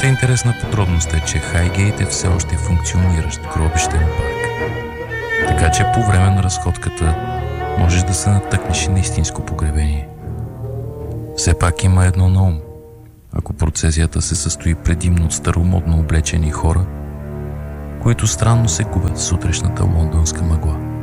Още интересна подробност е, че Хайгейт е все още функциониращ гробищен парк. Така че по време на разходката можеш да се натъкнеш и на истинско погребение. Все пак има едно на ум. Ако процесията се състои предимно от старомодно облечени хора, които странно се губят в сутрешната лондонска мъгла.